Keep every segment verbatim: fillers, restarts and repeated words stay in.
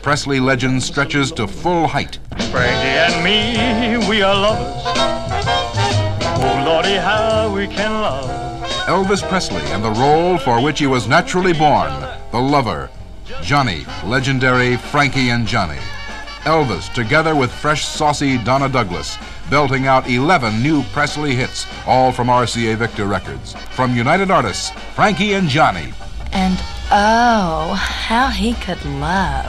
Presley legend stretches to full height. Frankie and me, we are lovers. Oh, Lordy, how we can love. Elvis Presley and the role for which he was naturally born, the lover. Johnny, legendary Frankie and Johnny. Elvis, together with fresh, saucy Donna Douglas, belting out eleven new Presley hits, all from R C A Victor Records. From United Artists, Frankie and Johnny. And oh, how he could love.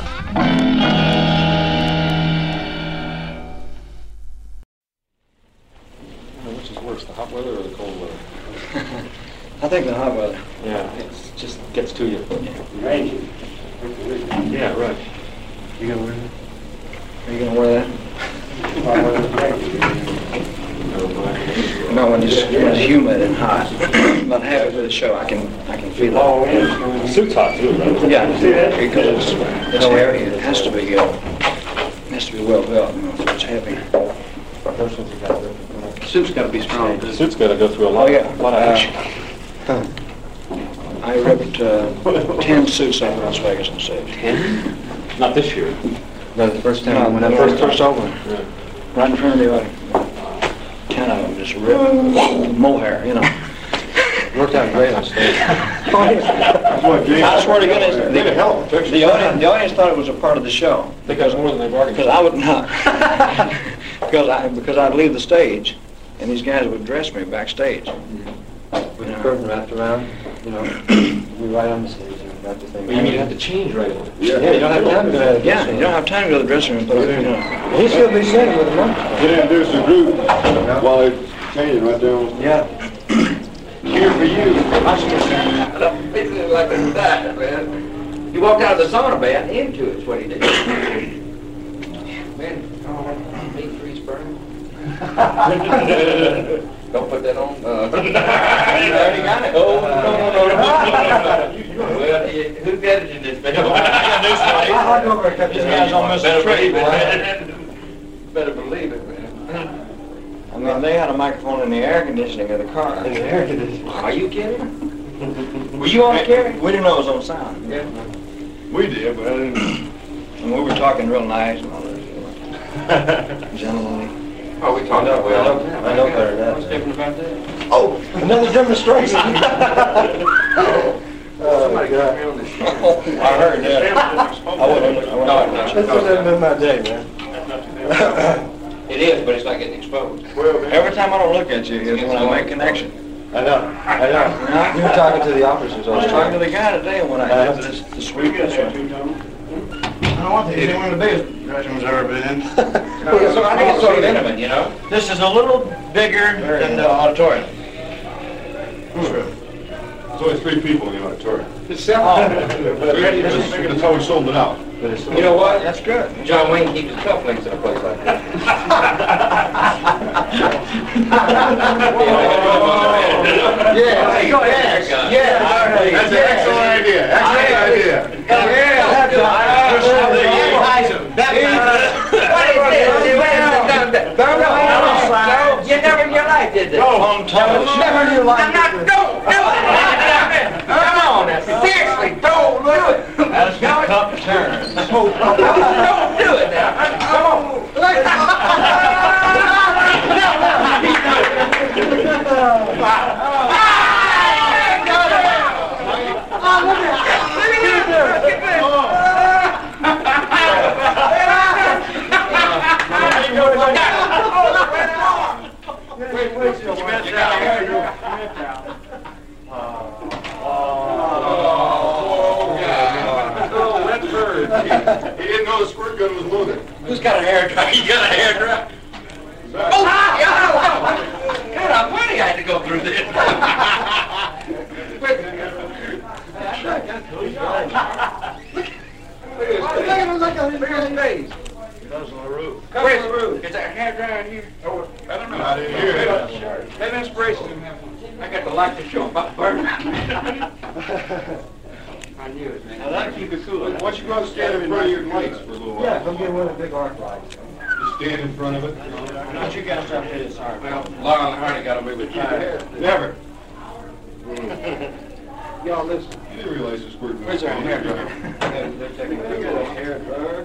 Which is worse, the hot weather or the cold weather? I think the hot weather. Yeah, it just gets to you. Right. Yeah, right. You gonna wear that? Are you gonna wear that? No, when it's, when it's humid and hot. But halfway through the show, I can I can feel it. Oh, yeah. The suit's hot too, right? Yeah, because it's, it's heavy. It has to be. Uh, it has to be well built. You know, so it's heavy. The suit's got to be strong. The suit's got to go through a lot, Oh, yeah. a lot of action. Uh, I ripped uh, ten suits out of Las Vegas on stage. Ten? Not this year. No, the first time. No, when I first first opened. Yeah. Right in front of the audience. Ten of them just ripped mohair, you know. Worked out great on stage. I swear to goodness, the, the, audience, the audience thought it was a part of the show. Because more than they bargained. Because I would not. because I because I'd leave the stage, and these guys would dress me backstage. With the curtain wrapped around, you know, we right on the stage and got the thing. Well, you mean you have to change right away? Yeah, yeah, you don't have time to go to the Yeah, you don't have time to go to the dressing room. But, you know. He should be sitting with a monkey. Get introduce the group while they're changing right there. Yeah. Here for you. Basically like that, man. He walked out of the sauna bath into it's what he did. Man, oh, meat freeze burn. Don't put that on. Uh, you already got it. Oh, no, no, no, no. Well, who's editing this, man? I'll go over and cut This this guy's guy's on on Mister Mister Tree, Tree, man. Better believe it, man. I mean, they had a microphone in the air conditioning of the car. In the air conditioning. Are you kidding? Were you on the carry? We didn't know it was on sound. Yeah. We did, but I didn't. And we were talking real nice and all that. You know. Gentlemanly. Oh, we talked about I know, well. I know better than that. What's different about that? Oh, another demonstration. Oh, Somebody God. got me on the show. I heard that. I wouldn't. I wouldn't. This hasn't been my day, man. It is, but it's not getting exposed. Every time I don't look at you is when I make connection. I know, I know. You were talking to the officers. I was talking to the guy today when I got this the sweep this one. I don't want to. He's one of the biggest dressing rooms I've ever been in. So I think it's sort of intimate, you know? This is a little bigger than the auditorium. There's only three people in the auditorium. It's selling. It's always sold it out. You know what? That's good. John Wayne keeps his cufflinks in a place like that. Yeah, Go ahead. Yeah, that's an excellent idea. Excellent idea. You never in your life did this. On time. Never in your life. I'm not, don't do it. Come on, now. Seriously, don't do it. That's a tough turn. Don't do it now. Come on. He didn't know the squirt gun was loaded. Who's got a hair dryer? You got a hair dryer? Oh, yeah. God, I'm funny I had to go through this. Look at his face. Goes on the roof. Come on the roof. Is there a hair dryer in here? Oh, I don't know. I didn't hear it. Have inspiration. I got the light to show about burn. I knew it, man. Now that'll keep it cool. Why don't you go and stand in front of your lights for a little while? Yeah, come get one of the big arc lights. Just stand in front of it. Don't you guys try to hit this hard. Well, Lyle and Hardy got away with you. Never. Y'all listen. You didn't realize the squirt gun Where's was our hair dryer? They're taking a hair dryer.